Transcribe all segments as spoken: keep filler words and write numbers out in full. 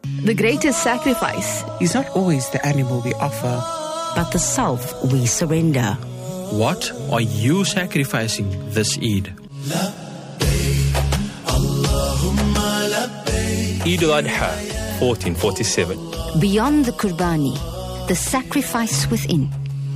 The greatest sacrifice is not always the animal we offer, but the self we surrender. What are you sacrificing this Eid? Eid al-Adha, fourteen forty-seven. Beyond the Qurbani, the sacrifice within.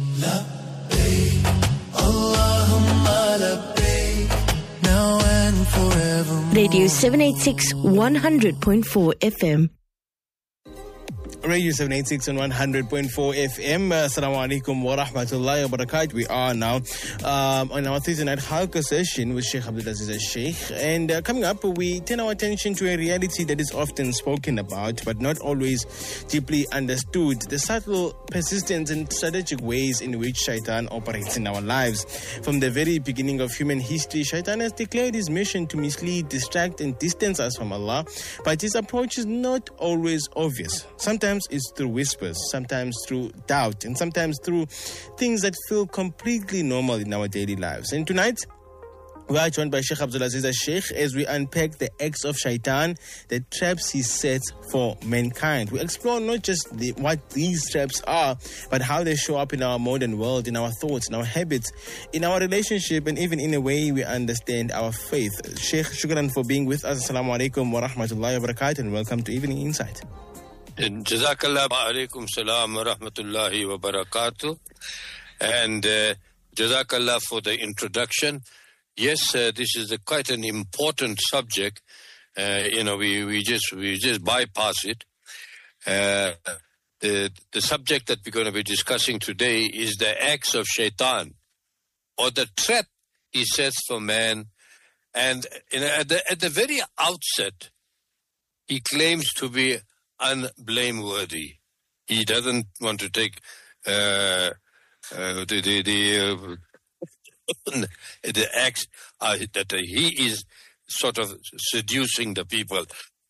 Radio seven eighty-six, one hundred point four F M. Radio seven eighty-six and one hundred point four F M. Uh, Assalamu alaikum wa rahmatullahi wa barakatuh. We are now um, on our Thursday night Halqa session with Sheikh Abdulaziz Al-Sheikh. And uh, coming up, we turn our attention to a reality that is often spoken about, but not always deeply understood. The subtle, persistent and strategic ways in which Shaitan operates in our lives. From the very beginning of human history, Shaitan has declared his mission to mislead, distract and distance us from Allah. But his approach is not always obvious. Sometimes it's through whispers, sometimes through doubt, and sometimes through things that feel completely normal in our daily lives. And tonight, we are joined by Sheikh Abdulaziz Al-Sheikh as we unpack the acts of Shaitan, the traps he sets for mankind. We explore not just the, what these traps are, but how they show up in our modern world, in our thoughts, in our habits, in our relationship, and even in a way we understand our faith. Sheikh, shukran for being with us. Assalamu alaikum wa rahmatullahi wa barakatuh, and welcome to Evening Insight. Jazakallah alaikum salam wa rahmatullahi wa barakatuh. And uh, Jazakallah for the introduction. Yes, uh, this is a, quite an important subject. Uh, you know, we, we just we just bypass it. Uh, the the subject that we're going to be discussing today is the acts of Shaitan, or the trap he sets for man. And you know, at the at the very outset, he claims to be unblameworthy. He doesn't want to take uh, uh, the the the, uh, the acts uh, that uh, he is sort of seducing the people.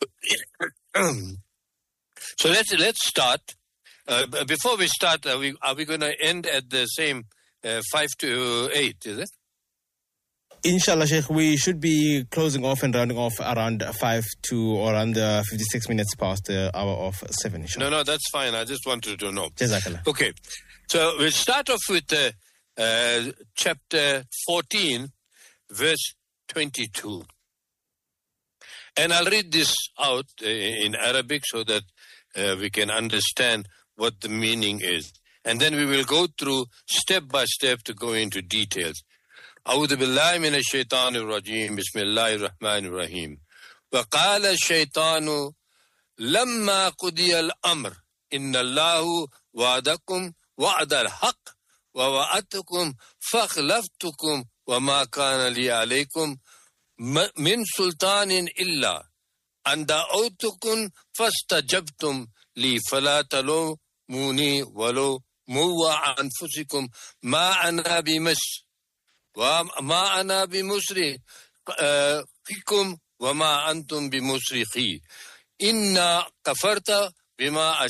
So let's let's start. Uh, before we start, are we are we going to end at the same uh, five to eight? Is it? Inshallah, Sheikh, we should be closing off and rounding off around five to or around uh, fifty-six minutes past the hour of seven. Inshallah. No, no, that's fine. I just wanted to know. Jazakallah. Okay, so we'll start off with uh, uh, chapter fourteen, verse twenty-two. And I'll read this out uh, in Arabic so that uh, we can understand what the meaning is. And then we will go through step by step to go into details. أعوذ بالله من الشيطان الرجيم بسم الله الرحمن الرحيم وقال الشيطان لما قضي الأمر إن الله وعدكم وعد الحق ووعدتكم فأخلفتكم وما كان لي عليكم من سلطان إلا أن دعوتكم فاستجبتم لي فلا تلوموني ولوموا أنفسكم ما أنا بمس وما أنا بمصرخكم وما أنتم بمصرخي إن كفرت بما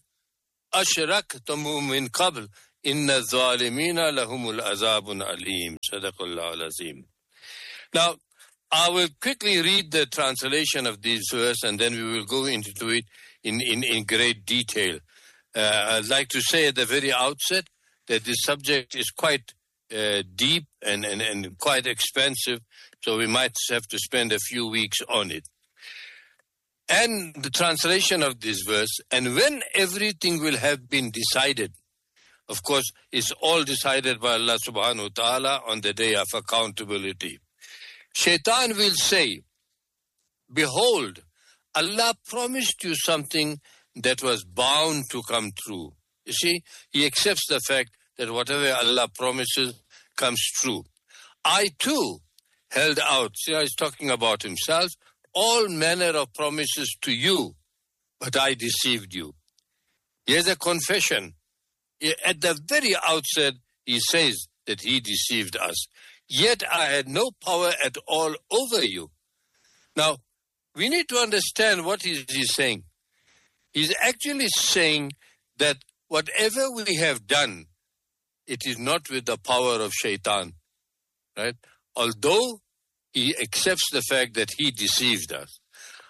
أشركتم من قبل إن الظالمين لهم العذاب الأليم صدق الله العظيم. Now, I will quickly read the translation of these verses and then we will go into it in, in, in great detail. Uh, I'd like to say at the very outset that this subject is quite Uh, deep and, and, and quite expensive, so we might have to spend a few weeks on it. And the translation of this verse, and when everything will have been decided, of course, it's all decided by Allah subhanahu wa ta'ala on the day of accountability. Shaitan will say, behold, Allah promised you something that was bound to come true. You see, he accepts the fact that whatever Allah promises comes true. I too held out, see, he's talking about himself, all manner of promises to you, but I deceived you. Here's a confession. At the very outset, he says that he deceived us. Yet I had no power at all over you. Now, we need to understand what is he saying. He's actually saying that whatever we have done, it is not with the power of Shaitan, right? Although he accepts the fact that he deceived us.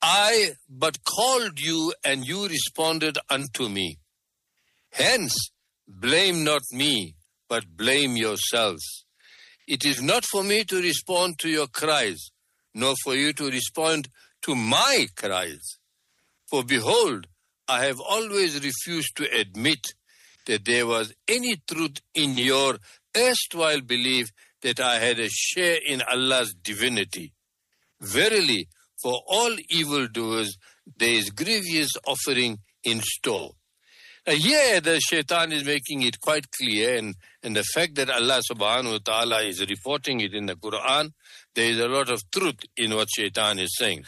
I but called you, and you responded unto me. Hence, blame not me, but blame yourselves. It is not for me to respond to your cries, nor for you to respond to my cries. For behold, I have always refused to admit that there was any truth in your erstwhile belief that I had a share in Allah's divinity. Verily, for all evildoers, there is grievous offering in store. Now here the shaitan is making it quite clear, and, and the fact that Allah subhanahu wa ta'ala is reporting it in the Quran, there is a lot of truth in what shaitan is saying.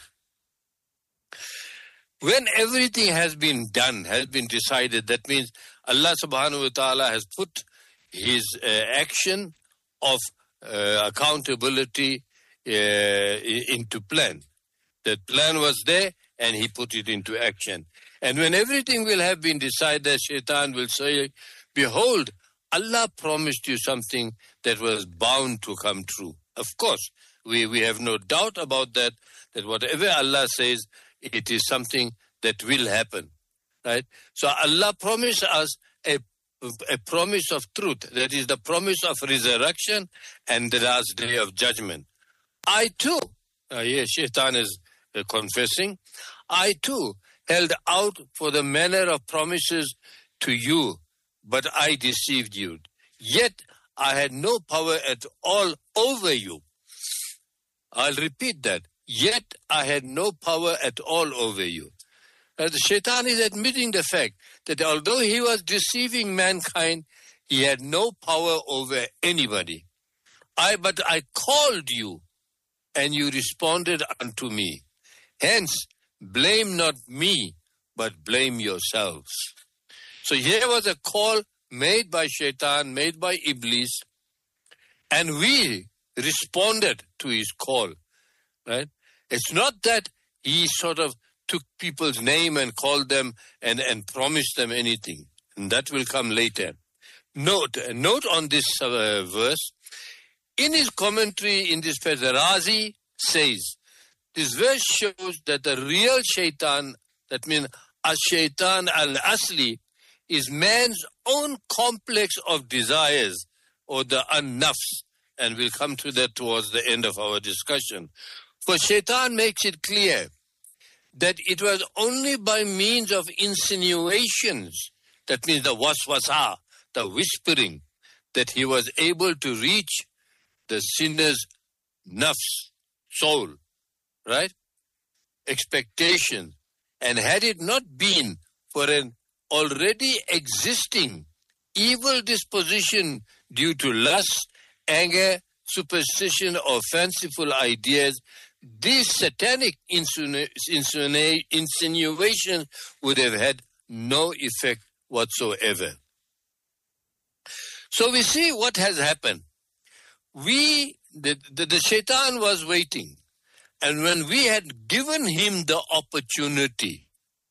When everything has been done, has been decided, that means Allah subhanahu wa ta'ala has put his uh, action of uh, accountability uh, into plan. That plan was there and he put it into action. And when everything will have been decided, shaitan will say, behold, Allah promised you something that was bound to come true. Of course, we, we have no doubt about that, that whatever Allah says, it is something that will happen, right? So Allah promised us a, a promise of truth. That is the promise of resurrection and the last day of judgment. I too, uh, yes, shaitan is uh, confessing, I too held out for the manner of promises to you, but I deceived you. Yet I had no power at all over you. I'll repeat that. Yet I had no power at all over you. Uh, the shaitan is admitting the fact that although he was deceiving mankind, he had no power over anybody. I, but I called you, and you responded unto me. Hence, blame not me, but blame yourselves. So here was a call made by shaitan, made by Iblis, and we responded to his call, right? It's not that he sort of took people's name and called them and, and promised them anything. And that will come later. Note, note on this uh, verse, in his commentary in this passage, Razi says, this verse shows that the real shaitan, that means ash-shaitan al-asli, is man's own complex of desires, or the an-nafs. And we'll come to that towards the end of our discussion. For shaitan makes it clear that it was only by means of insinuations, that means the waswasa, the whispering, that he was able to reach the sinner's nafs, soul, right? Expectation. And had it not been for an already existing evil disposition due to lust, anger, superstition, or fanciful ideas, these satanic insinu- insinu- insinuations would have had no effect whatsoever. So we see what has happened. We, the, the, the shaitan was waiting. And when we had given him the opportunity,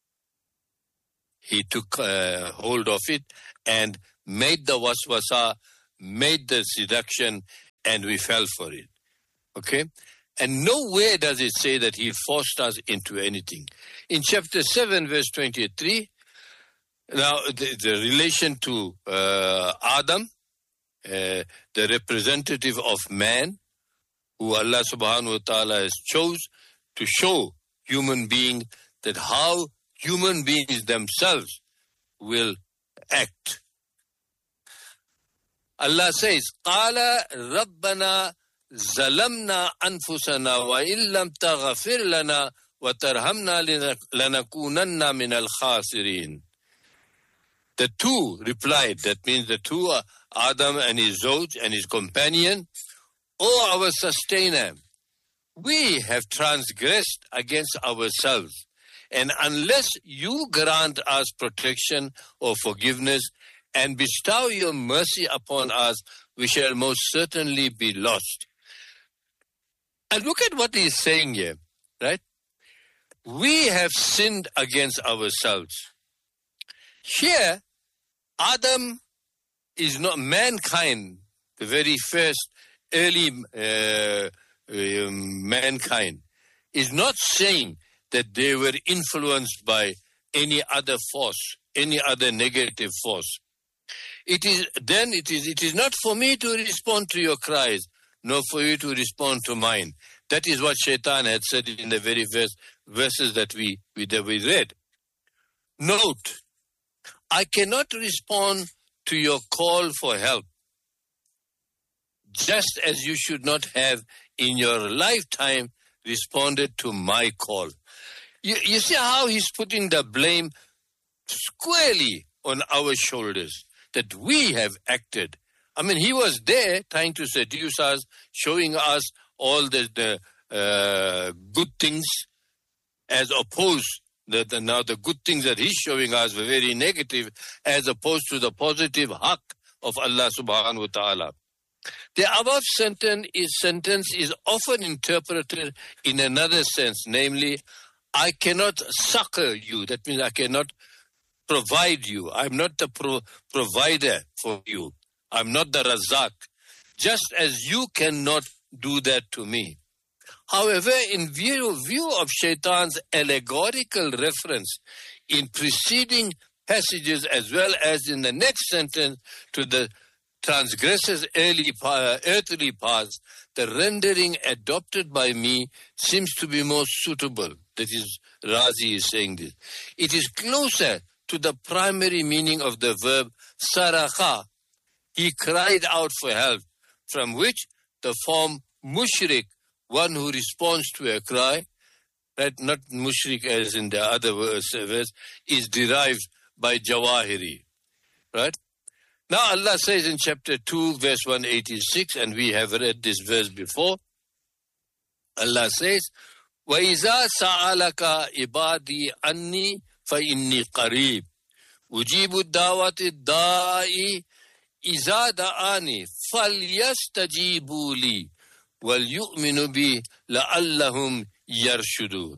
he took uh, hold of it and made the waswasa, made the seduction, and we fell for it. Okay? And nowhere does it say that he forced us into anything. In chapter seven, verse twenty-three, now the, the relation to uh, Adam, uh, the representative of man, who Allah subhanahu wa ta'ala has chose to show human beings that how human beings themselves will act. Allah says, قَالَ رَبَّنَا ظَلَمْنَا أَنفُسَنَا وَإِن لَمْ تَغْفِرْ لَنَا وَتَرْحَمْنَا لَنَكُونَنَّ مِنَ الْخَاسِرِينَ. The two replied, that means the two are Adam and his Zoj and his companion, O our sustainer, we have transgressed against ourselves, and unless you grant us protection or forgiveness and bestow your mercy upon us, we shall most certainly be lost. And look at what he's saying here, right? We have sinned against ourselves. Here, Adam is not mankind, the very first early uh, uh, mankind, is not saying that they were influenced by any other force, any other negative force. It is then it is it is not for me to respond to your cries, nor for you to respond to mine. That is what Shaitan had said in the very verse, verses that we, we that we read. Note, I cannot respond to your call for help, just as you should not have in your lifetime responded to my call. You, you see how he's putting the blame squarely on our shoulders, that we have acted. I mean, he was there trying to seduce us, showing us all the, the uh, good things, as opposed the, the now the good things that he's showing us were very negative, as opposed to the positive haqq of Allah subhanahu wa ta'ala. The above sentence is, sentence is often interpreted in another sense, namely, I cannot succor you. That means I cannot provide you. I'm not the pro- provider for you. I'm not the razak. Just as you cannot do that to me. However, in view, view of Shaitan's allegorical reference in preceding passages as well as in the next sentence to the transgressor's early, uh, earthly paths, the rendering adopted by me seems to be more suitable. That is, Razi is saying this. It is closer to the primary meaning of the verb sarakha. He cried out for help, from which the form mushrik, one who responds to a cry, right, not mushrik as in the other verse, verse is derived by Jawahiri. Right? Now Allah says in chapter two, verse one eighty-six, and we have read this verse before, Allah says, وَإِذَا سَأَلَكَ عِبَادِي أَنِّي فَإِنِّي قَرِيبٌ أُجِيبُ الدَّعْوَةَ الدَّاعِ إِذَا دَعَانِ فَلْيَسْتَجِيبُوا لِي وَلْيُؤْمِنُوا بِي لَعَلَّهُمْ يَرْشُدُونَ.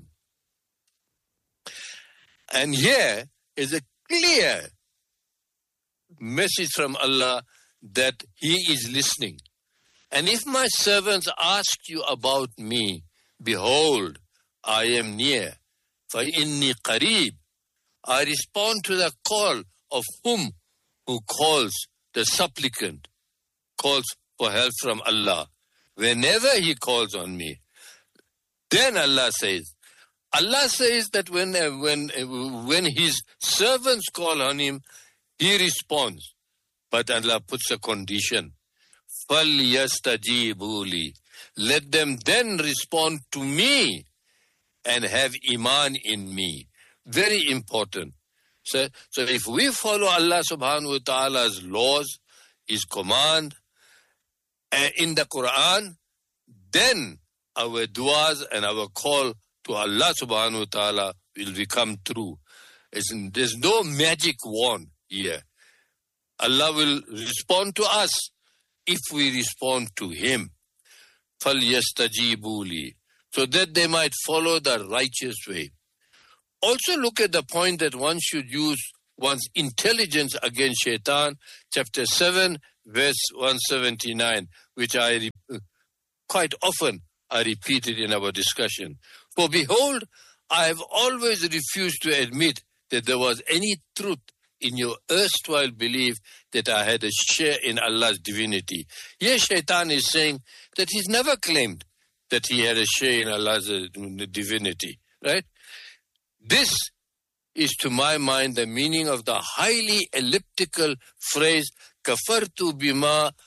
And here is a clear message from Allah that He is listening. And if my servants ask you about me, behold, I am near. فَإِنِّي قَرِيبٌ. I respond to the call of whom who calls, the supplicant, calls for help from Allah. Whenever he calls on me, then Allah says, Allah says that when, when, when his servants call on him, he responds. But Allah puts a condition. فَلْيَسْتَجِيبُوا لِي. Let them then respond to me and have iman in me. Very important. So, so if we follow Allah subhanahu wa ta'ala's laws, His command, uh, in the Quran, then our du'as and our call to Allah subhanahu wa ta'ala will become true. It's, there's no magic wand here. Allah will respond to us if we respond to Him. فَلْيَسْتَجِيبُوا لِي. So that they might follow the righteous way. Also look at the point that one should use one's intelligence against Shaitan, chapter seven, verse one seventy-nine, which I quite often I repeated in our discussion. For behold, I have always refused to admit that there was any truth in your erstwhile belief that I had a share in Allah's divinity. Yes, Shaitan is saying that he's never claimed that he had a share in Allah's divinity, right? This is, to my mind, the meaning of the highly elliptical phrase, kafartu bima